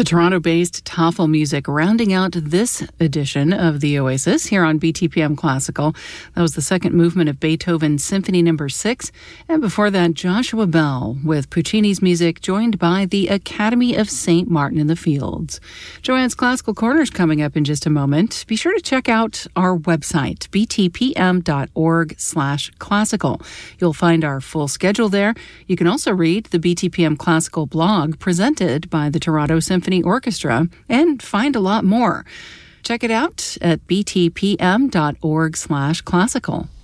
The Toronto-based Tafel Music rounding out this edition of The Oasis here on BTPM Classical. That was the second movement of Beethoven's Symphony No. 6. And before that, Joshua Bell with Puccini's music, joined by the Academy of St. Martin in the Fields. Joanne's Classical Corner is coming up in just a moment. Be sure to check out our website, btpm.org/classical. You'll find our full schedule there. You can also read the BTPM Classical blog presented by the Toronto Symphony Orchestra and find a lot more. Check it out at btpm.org/classical.